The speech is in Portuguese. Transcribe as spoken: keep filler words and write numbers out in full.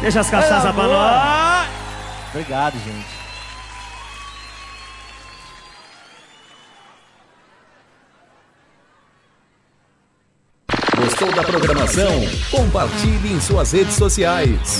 Deixa as cachaças pra nós. Obrigado, gente. Gostou da programação? Compartilhe em suas redes sociais.